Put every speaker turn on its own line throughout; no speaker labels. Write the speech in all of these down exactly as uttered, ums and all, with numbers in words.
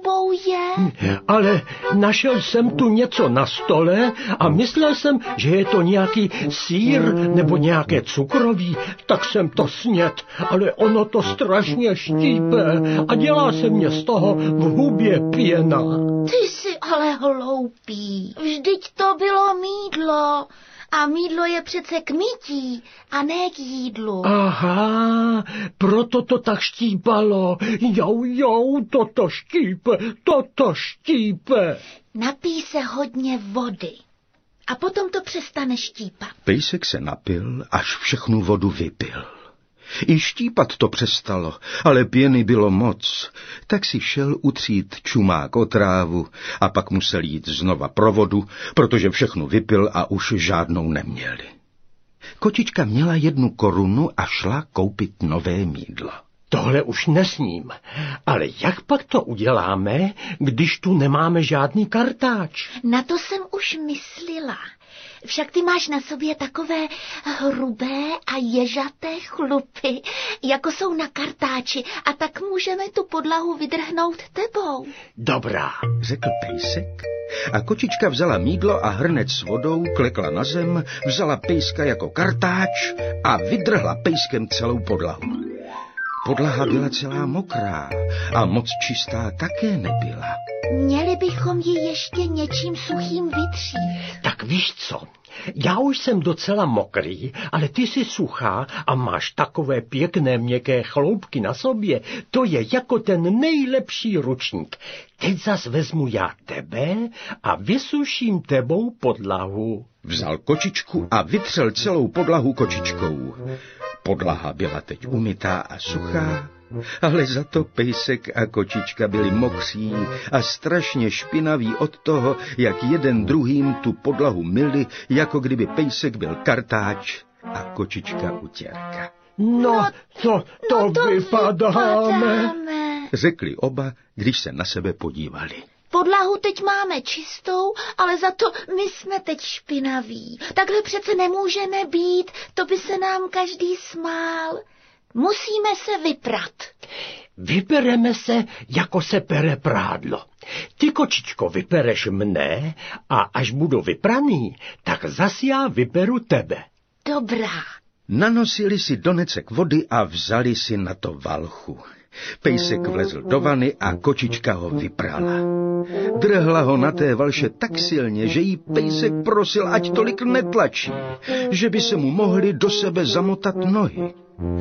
tebou je?
Ale našel jsem tu něco na stole a myslel jsem, že je to nějaký sýr nebo nějaké cukroví, tak jsem to snědl, ale ono to strašně štípe a dělá se mě z toho v hubě pěna.
Ty jsi ale hloupý, vždyť to bylo mýdlo. A mýdlo je přece k mytí a ne k jídlu.
Aha, proto to tak štípalo. Jau, jau, toto štípe, toto štípe.
Napij se hodně vody a potom to přestane štípat.
Pejsek se napil, až všechnu vodu vypil. I štípat to přestalo, ale pěny bylo moc, tak si šel utřít čumák o trávu a pak musel jít znova pro vodu, protože všechnu vypil a už žádnou neměli. Kočička měla jednu korunu a šla koupit nové mýdlo.
Tohle už nesním, ale jak pak to uděláme, když tu nemáme žádný kartáč?
Na to jsem už myslela. Však ty máš na sobě takové hrubé a ježaté chlupy, jako jsou na kartáči, a tak můžeme tu podlahu vydrhnout tebou.
Dobrá,
řekl pejsek. A kočička vzala mýdlo a hrnec s vodou, klekla na zem, vzala pejska jako kartáč a vydrhla pejskem celou podlahu. Podlaha byla celá mokrá a moc čistá také nebyla.
Měli bychom ji ještě něčím suchým vytřít.
Tak víš co, já už jsem docela mokrý, ale ty jsi suchá a máš takové pěkné měkké chloupky na sobě. To je jako ten nejlepší ručník. Teď zas vezmu já tebe a vysuším tebou podlahu.
Vzal kočičku a vytřel celou podlahu kočičkou. Podlaha byla teď umytá a suchá, ale za to pejsek a kočička byli mokří a strašně špinaví od toho, jak jeden druhým tu podlahu myli, jako kdyby pejsek byl kartáč a kočička utěrka.
No, to, to,
no to
vypadáme,
vypadáme,
řekli oba, když se na sebe podívali.
Podlahu teď máme čistou, ale za to my jsme teď špinaví. Takhle přece nemůžeme být, to by se nám každý smál. Musíme se vyprat.
Vypereme se, jako se pere prádlo. Ty, kočičko, vypereš mne a až budu vypraný, tak zas já vyperu tebe.
Dobrá.
Nanosili si donecek vody a vzali si na to valchu. Pejsek vlezl do vany a kočička ho vyprala. Drhla ho na té valše tak silně, že jí pejsek prosil, ať tolik netlačí, že by se mu mohly do sebe zamotat nohy.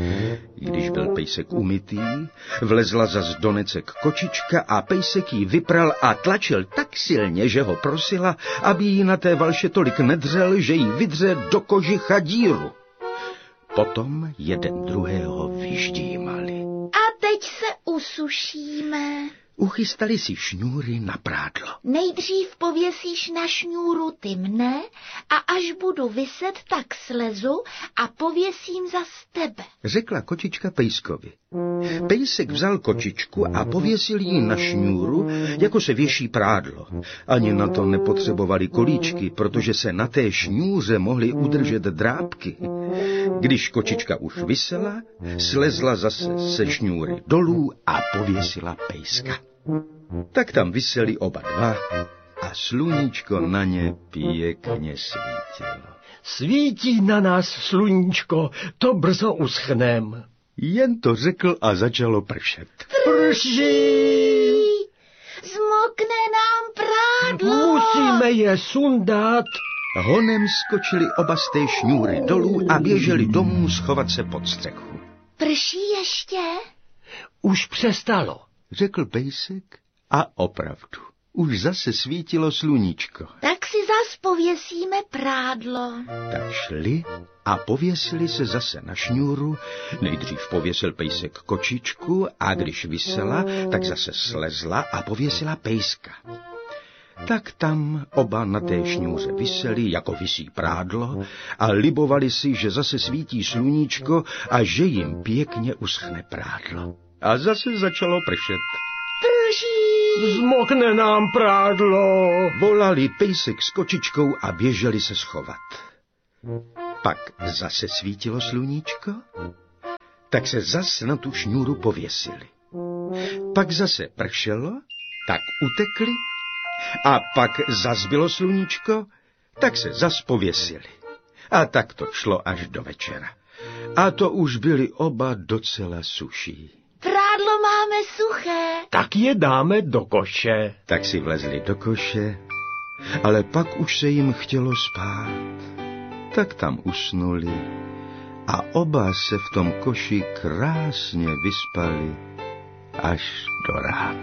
Když byl pejsek umytý, vlezla zas donecek kočička a pejsek jí vypral a tlačil tak silně, že ho prosila, aby jí na té valše tolik nedřel, že jí vydře do kožicha díru. Potom jeden druhého vyždímali.
A teď se usušíme.
Uchystali si šňůry na prádlo.
Nejdřív pověsíš na šňůru ty mne a až budu viset, tak slezu a pověsím zas tebe,
řekla kočička pejskovi. Pejsek vzal kočičku a pověsil ji na šňůru, jako se věší prádlo. Ani na to nepotřebovali kolíčky, protože se na té šňůře mohly udržet drápky. Když kočička už visela, slezla zase se šňůry dolů a pověsila pejska. Tak tam viseli oba dva a sluníčko na ně pěkně svítilo.
Svítí na nás sluníčko, to brzo uschnem.
Jen to řekl a začalo pršet.
Prší!
Zmokne nám prádlo.
Musíme je sundat.
Honem skočili oba z té šňůry dolů a běželi domů schovat se pod střechu.
Prší ještě?
Už přestalo,
řekl pejsek a opravdu. Už zase svítilo sluníčko.
Tak si zas pověsíme prádlo.
Tak šli a pověsili se zase na šňůru. Nejdřív pověsil pejsek kočičku a když visela, tak zase slezla a pověsila pejska. Tak tam oba na té šňůře viseli, jako visí prádlo, a libovali si, že zase svítí sluníčko a že jim pěkně uschne prádlo. A zase začalo pršet.
Prší!
Zmokne nám prádlo.
Volali pejsek s kočičkou a běželi se schovat. Pak zase svítilo sluníčko, tak se zase na tu šňůru pověsili. Pak zase pršelo, tak utekli a pak zas bylo sluníčko, tak se zas pověsili. A tak to šlo až do večera. A to už byli oba docela suší.
Prádlo máme suché.
Tak je dáme do koše.
Tak si vlezli do koše, ale pak už se jim chtělo spát. Tak tam usnuli a oba se v tom koši krásně vyspali až do rána.